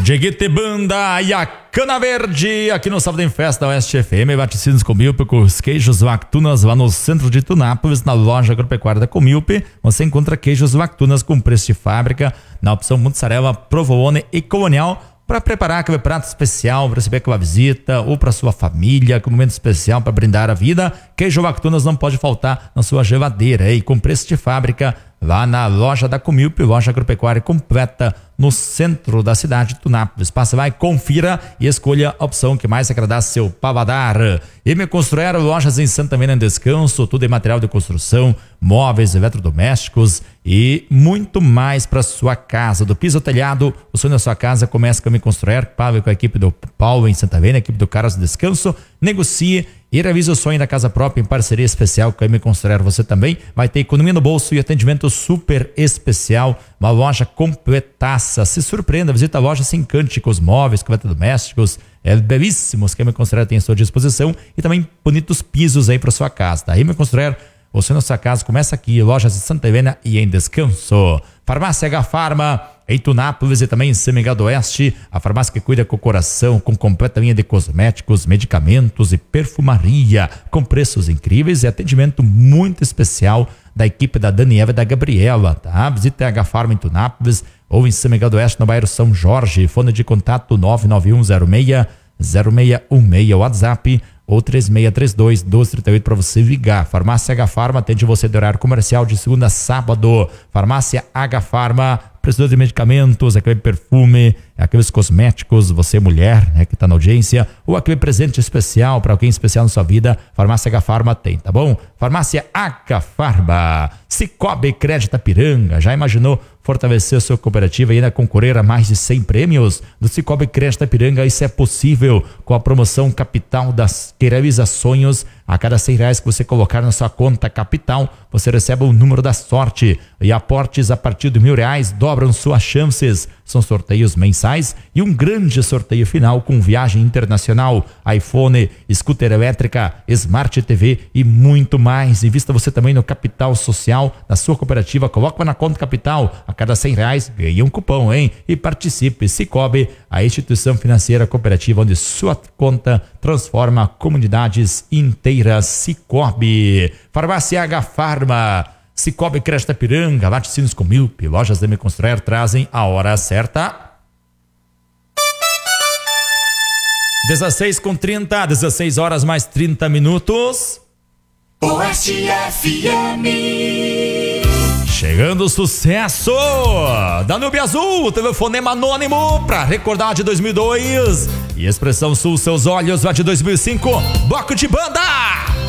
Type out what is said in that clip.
Dieguite Banda e a Cana Verde, aqui no Sábado em Festa da Oeste FM, vaticínios Comilpe, com os queijos Vactunas lá no centro de Tunápolis, na loja agropecuária da Comilpe. Você encontra queijos Vactunas com preço de fábrica, na opção mussarela, provolone e colonial, para preparar aquele prato especial, para receber aquela visita, ou para sua família, que momento especial para brindar a vida. Queijo Vactunas não pode faltar na sua geladeira, e com preço de fábrica, lá na loja da Comilpe, loja agropecuária completa no centro da cidade de Tunápolis. Passa lá e confira e escolha a opção que mais agradar seu paladar. E me construir lojas em Santa Helena em Descanso, tudo em material de construção, móveis, eletrodomésticos e muito mais para sua casa. Do piso ao telhado, o sonho da sua casa começa com a Me Construir, paga com a equipe do Paulo em Santa Helena, a equipe do Carlos Descanso, negocie e realize o sonho da casa própria em parceria especial com a Me Construir. Você também vai ter economia no bolso e atendimento super especial. Uma loja completaça. Se surpreenda, visita a loja, se encante com os móveis, com eletrodomésticos, belíssimos que a Me Construir tem à sua disposição e também bonitos pisos aí para sua casa. Tá? A Me Construir, o sonho da sua casa começa aqui, lojas de Santa Helena e em Descanso. Farmácia H Farma, em Tunápolis e também em São Miguel do Oeste, a farmácia que cuida com o coração, com completa linha de cosméticos, medicamentos e perfumaria, com preços incríveis e atendimento muito especial da equipe da Daniela e da Gabriela, tá? Visite a H Farma em Tunápolis ou em São Miguel do Oeste, no bairro São Jorge, fone de contato 99106-0616, WhatsApp ou 3632-1238 para você ligar. Farmácia H Farma atende você de horário comercial de segunda a sábado. Farmácia H Farma, precisou de medicamentos, aquele perfume, aqueles cosméticos, você mulher, né, que está na audiência, ou aquele presente especial para alguém especial na sua vida, Farmácia H Farma tem, tá bom? Farmácia H Farma, Cicobi Crédito Piranga, já imaginou fortalecer a sua cooperativa e ainda concorrer a mais de 100 prêmios? Do Cicobi Crédito Piranga, isso é possível com a promoção Capital das que realiza sonhos. A cada R$100 que você colocar na sua conta Capital, você recebe o número da sorte. E aportes a partir de R$1.000 dobram suas chances. São sorteios mensais e um grande sorteio final com viagem internacional, iPhone, scooter elétrica, Smart TV e muito mais. Invista você também no Capital Social da sua cooperativa. Coloca na conta Capital. A cada R$100 ganha um cupom, hein? E participe. Cicobi, a instituição financeira cooperativa onde sua conta transforma comunidades inteiras. Cicobi. Farmácia H Farma, Cicobi Crédito Piranga, laticínios Comilpe, lojas da Me Construir trazem a hora certa. 16h30, 16 horas mais 30 minutos. Oeste FM. Chegando o sucesso Danúbio Azul, telefonema anônimo pra recordar de 2002 e Expressão Sul, Seus Olhos, lá de 2005, Bloco de Banda.